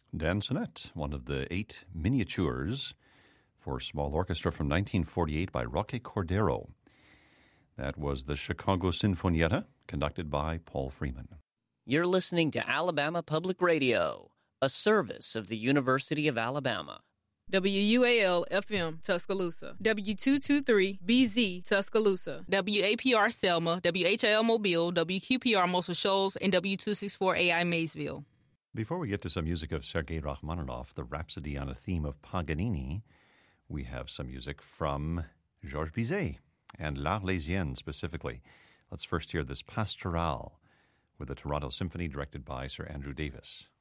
Dansonette, one of the 8 miniatures for small orchestra from 1948 by Roque Cordero. That was the Chicago Sinfonietta, conducted by Paul Freeman. You're listening to Alabama Public Radio, a service of the University of Alabama. WUAL-FM, Tuscaloosa. W223-BZ, Tuscaloosa. WAPR Selma, WHIL Mobile, WQPR Muscle Shoals, and W264AI Maysville. Before we get to some music of Sergei Rachmaninoff, the Rhapsody on a Theme of Paganini, we have some music from Georges Bizet and L'Arlésienne specifically. Let's first hear this Pastoral with the Toronto Symphony directed by Sir Andrew Davis.